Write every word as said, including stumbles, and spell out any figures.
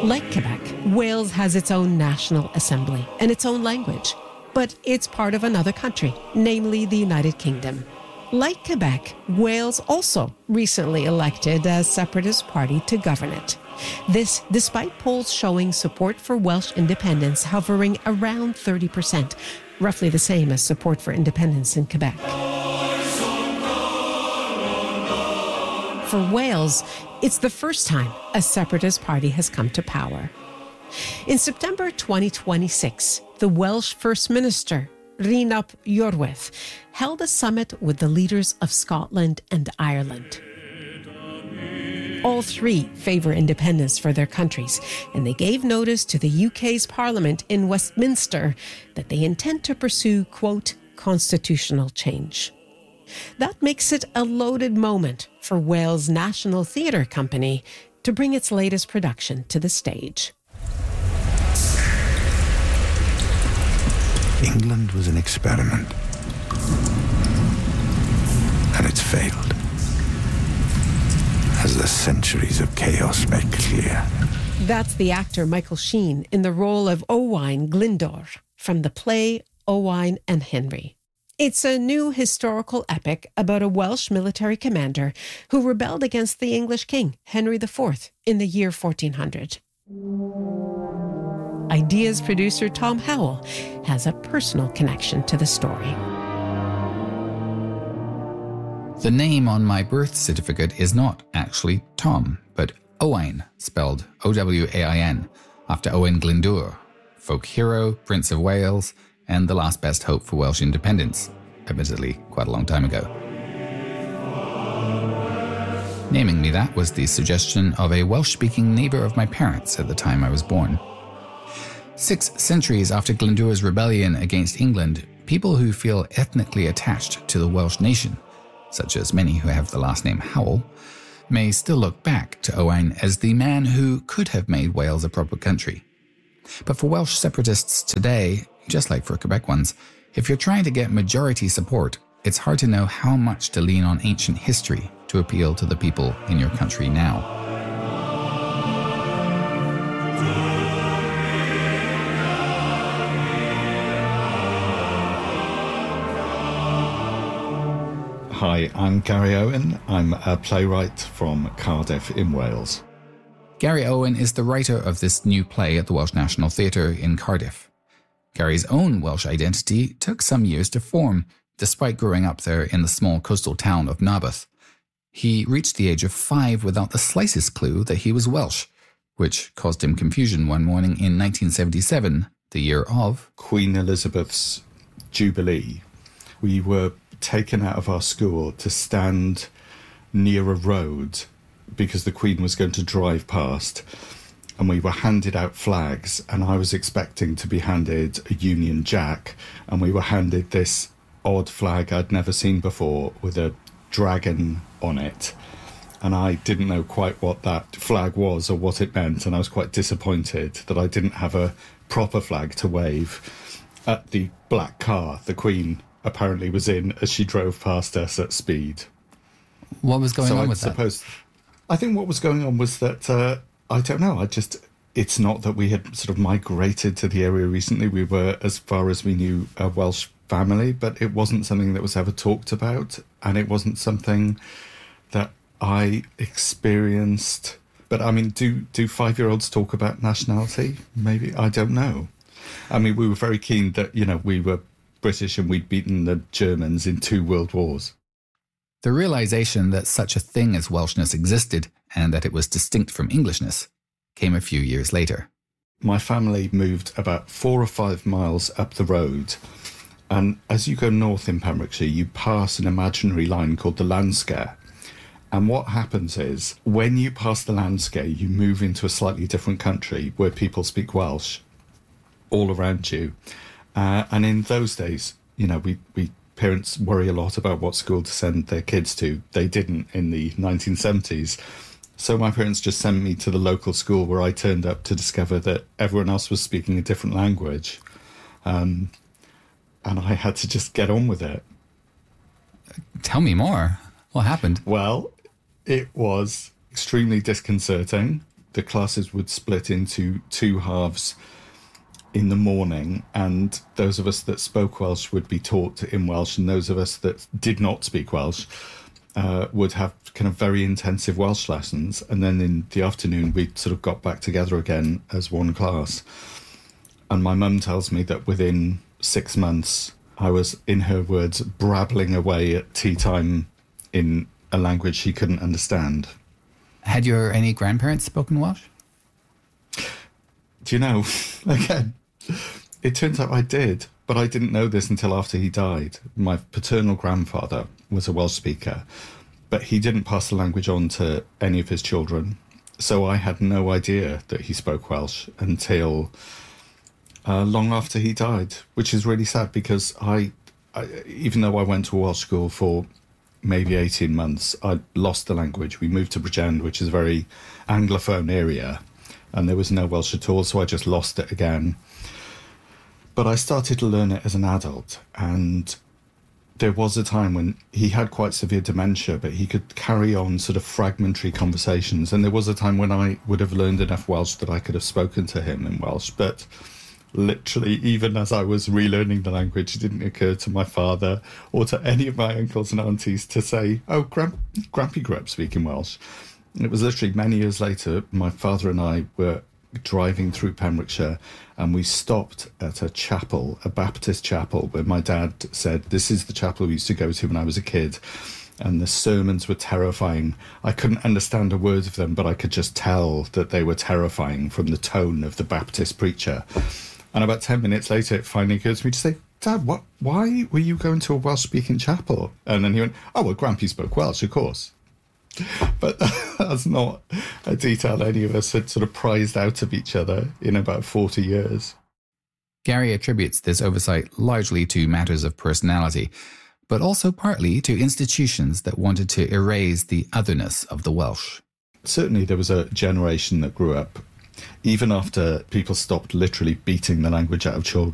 Like Quebec, Wales has its own national assembly and its own language, but it's part of another country, namely the United Kingdom. Like Quebec, Wales also recently elected a separatist party to govern it. This despite polls showing support for Welsh independence hovering around thirty percent, roughly the same as support for independence in Quebec. For Wales, it's the first time a separatist party has come to power. In September twenty twenty-six, the Welsh First Minister, Rhonab Iorwerth, held a summit with the leaders of Scotland and Ireland. All three favour independence for their countries, and they gave notice to the U K's Parliament in Westminster that they intend to pursue, quote, constitutional change. That makes it a loaded moment for Wales National Theatre Company to bring its latest production to the stage. England was an experiment, and it's failed, as the centuries of chaos make clear. That's the actor Michael Sheen in the role of Owain Glyndwr from the play Owain and Henry. It's a new historical epic about a Welsh military commander who rebelled against the English king, Henry the Fourth, in the year fourteen hundred. Ideas producer Tom Howell has a personal connection to the story. The name on my birth certificate is not actually Tom, but Owain, spelled O W A I N, after Owain Glyndwr, folk hero, Prince of Wales, and the last best hope for Welsh independence, admittedly quite a long time ago. Naming me that was the suggestion of a Welsh-speaking neighbour of my parents at the time I was born. Six centuries after Glyndwr's rebellion against England, people who feel ethnically attached to the Welsh nation, such as many who have the last name Howell, may still look back to Owain as the man who could have made Wales a proper country. But for Welsh separatists today, just like for Quebec ones, if you're trying to get majority support, it's hard to know how much to lean on ancient history to appeal to the people in your country now. Hi, I'm Gary Owen. I'm a playwright from Cardiff in Wales. Gary Owen is the writer of this new play at the Welsh National Theatre in Cardiff. Gary's own Welsh identity took some years to form, despite growing up there in the small coastal town of Narberth. He reached the age of five without the slightest clue that he was Welsh, which caused him confusion one morning in nineteen seventy-seven, the year of Queen Elizabeth's Jubilee. We were taken out of our school to stand near a road because the Queen was going to drive past, and we were handed out flags, and I was expecting to be handed a Union Jack, and we were handed this odd flag I'd never seen before with a dragon on it, and I didn't know quite what that flag was or what it meant, and I was quite disappointed that I didn't have a proper flag to wave at the black car the Queen apparently was in as she drove past us at speed. What was going so on I with suppose, that? I think what was going on was that, uh, I don't know, I just, it's not that we had sort of migrated to the area recently. We were, as far as we knew, a Welsh family, but it wasn't something that was ever talked about, and it wasn't something that I experienced. But I mean, do, do five-year-olds talk about nationality? Maybe, I don't know. I mean, we were very keen that, you know, we were British and we'd beaten the Germans in two world wars. The realization that such a thing as Welshness existed and that it was distinct from Englishness came a few years later. My family moved about four or five miles up the road, and as you go north in Pembrokeshire, you pass an imaginary line called the Landscare. And what happens is, when you pass the Landscare, you move into a slightly different country where people speak Welsh all around you. Uh, and in those days, you know, we, we parents worry a lot about what school to send their kids to. They didn't in the nineteen seventies. So my parents just sent me to the local school, where I turned up to discover that everyone else was speaking a different language. Um, and I had to just get on with it. Tell me more. What happened? Well, it was extremely disconcerting, the classes would split into two halves in the morning, and those of us that spoke Welsh would be taught in Welsh, and those of us that did not speak Welsh uh, would have kind of very intensive Welsh lessons. And then in the afternoon, we sort of got back together again as one class. And my mum tells me that within six months, I was, in her words, brabbling away at tea time in a language she couldn't understand. Had your any grandparents spoken Welsh? Do you know, again, it turns out I did, but I didn't know this until after he died. My paternal grandfather was a Welsh speaker, but he didn't pass the language on to any of his children. So I had no idea that he spoke Welsh until uh, long after he died, which is really sad because I, I, even though I went to a Welsh school for maybe eighteen months, I lost the language. We moved to Bridgend, which is a very Anglophone area, and there was no Welsh at all, so I just lost it again. But I started to learn it as an adult, and there was a time when he had quite severe dementia, but he could carry on sort of fragmentary conversations, and there was a time when I would have learned enough Welsh that I could have spoken to him in Welsh, but literally, even as I was relearning the language, it didn't occur to my father or to any of my uncles and aunties to say, oh, Gran- Grampy grew up speaking Welsh. It was literally many years later, my father and I were driving through Pembrokeshire, and we stopped at a chapel, a Baptist chapel, where my dad said, this is the chapel we used to go to when I was a kid. And the sermons were terrifying. I couldn't understand a word of them, but I could just tell that they were terrifying from the tone of the Baptist preacher. And about ten minutes later, it finally occurred to me to say, Dad, what? Why were you going to a Welsh-speaking chapel? And then he went, oh, well, Grampy spoke Welsh, of course. But that's not a detail any of us had sort of prized out of each other in about forty years. Gary attributes this oversight largely to matters of personality, but also partly to institutions that wanted to erase the otherness of the Welsh. Certainly there was a generation that grew up, even after people stopped literally beating the language out of children,